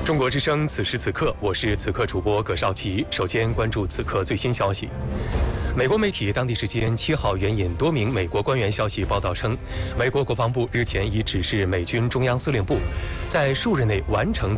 中国之声，此时此刻，我是此刻主播葛绍奇。首先关注此刻最新消息。美国媒体当地时间7号援引多名美国官员消息报道称，美国国防部日前已指示美军中央司令部在数日内完成